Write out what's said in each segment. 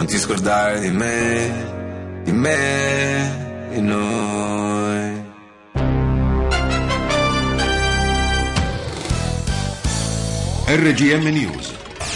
non ti scordare di me, di noi. RGM News.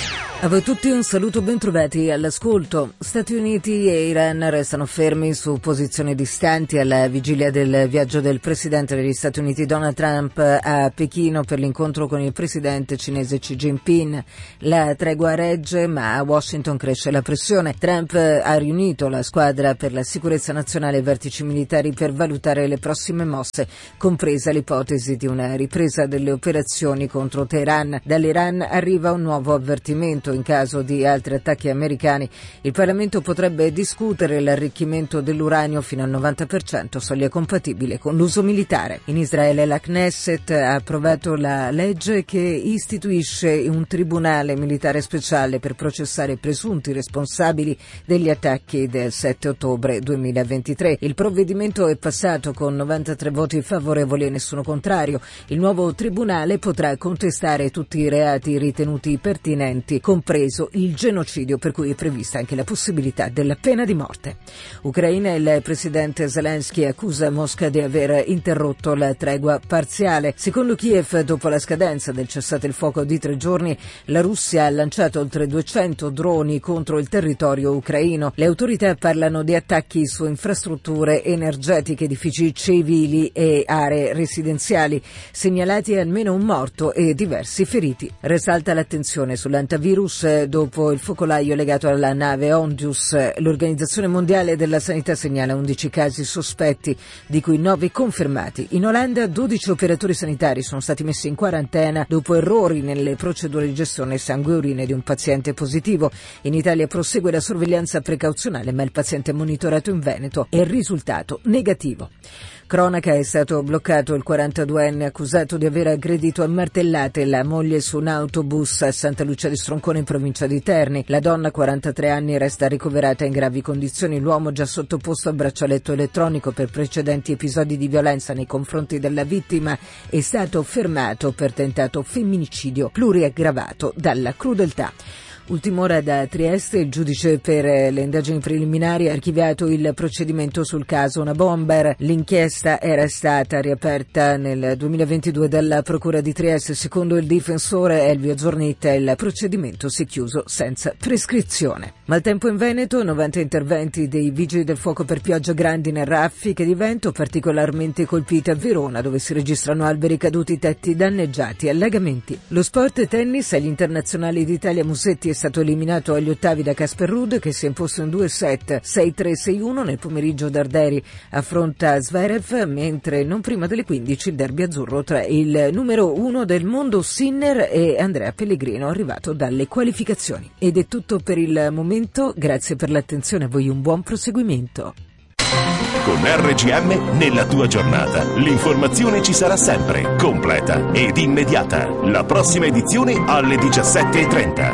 A voi tutti un saluto, ben trovati all'ascolto. Stati Uniti e Iran restano fermi su posizioni distanti alla vigilia del viaggio del presidente degli Stati Uniti Donald Trump a Pechino per l'incontro con il presidente cinese Xi Jinping. La tregua regge, ma a Washington cresce la pressione. Trump ha riunito la squadra per la sicurezza nazionale e i vertici militari per valutare le prossime mosse, compresa l'ipotesi di una ripresa delle operazioni contro Teheran. Dall'Iran arriva un nuovo avvertimento. In caso di altri attacchi americani, il Parlamento potrebbe discutere l'arricchimento dell'uranio fino al 90%, soglia compatibile con l'uso militare. In Israele la Knesset ha approvato la legge che istituisce un tribunale militare speciale per processare i presunti responsabili degli attacchi del 7 ottobre 2023. Il provvedimento è passato con 93 voti favorevoli e nessuno contrario. Il nuovo tribunale potrà contestare tutti i reati ritenuti pertinenti, compreso il genocidio, per cui è prevista anche la possibilità della pena di morte. Ucraina, il presidente Zelensky accusa Mosca di aver interrotto la tregua parziale. Secondo Kiev, dopo la scadenza del cessate il fuoco di 3 giorni, la Russia ha lanciato oltre 200 droni contro il territorio ucraino. Le autorità parlano di attacchi su infrastrutture energetiche, edifici civili e aree residenziali, segnalati almeno un morto e diversi feriti. Risalta l'attenzione sull'antivirus dopo il focolaio legato alla nave Ondius. L'Organizzazione Mondiale della Sanità segnala 11 casi sospetti, di cui 9 confermati. In Olanda 12 operatori sanitari sono stati messi in quarantena dopo errori nelle procedure di gestione sangue e urine di un paziente positivo. In Italia prosegue la sorveglianza precauzionale, ma il paziente monitorato in Veneto è risultato negativo. Cronaca: è stato bloccato il 42enne accusato di aver aggredito a martellate la moglie su un autobus a Santa Lucia di Stroncone in provincia di Terni. La donna, 43 anni, resta ricoverata in gravi condizioni. L'uomo, già sottoposto a braccialetto elettronico per precedenti episodi di violenza nei confronti della vittima, è stato fermato per tentato femminicidio pluriaggravato dalla crudeltà. Ultima ora da Trieste, il giudice per le indagini preliminari ha archiviato il procedimento sul caso Una Bomber. L'inchiesta era stata riaperta nel 2022 dalla Procura di Trieste. Secondo il difensore Elvio Zornitta, il procedimento si è chiuso senza prescrizione. Maltempo in Veneto, 90 interventi dei vigili del fuoco per pioggia, grandine e raffiche di vento, particolarmente colpite a Verona, dove si registrano alberi caduti, tetti danneggiati e allagamenti. Lo sport tennis, agli internazionali d'Italia Musetti è stato eliminato agli ottavi da Casper Ruud, che si è imposto in 2 set, 6-3, 6-1. Nel pomeriggio Darderi affronta Zverev, mentre non prima delle 15 il derby azzurro tra il numero 1 del mondo Sinner e Andrea Pellegrino, arrivato dalle qualificazioni. Ed è tutto per il momento, grazie per l'attenzione, a voi un buon proseguimento. Con RGM nella tua giornata l'informazione ci sarà sempre, completa ed immediata. La prossima edizione alle 17:30.